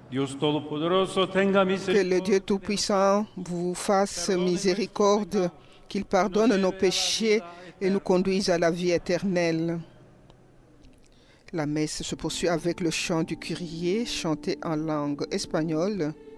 Dios Todopoderoso tenga Que le misericordia. Dieu Tout-Puissant vous fasse miséricorde, qu'il pardonne nos péchés et nous conduise à la vie éternelle. La messe se poursuit avec le chant du Kyrie, chanté en langue espagnole.